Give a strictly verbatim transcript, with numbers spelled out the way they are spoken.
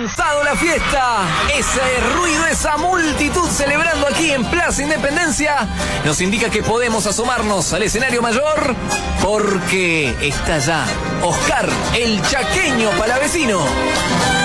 comenzado la fiesta. Ese ruido, esa multitud celebrando aquí en Plaza Independencia nos indica que podemos asomarnos al escenario mayor porque está ya Oscar, el chaqueño palavecino.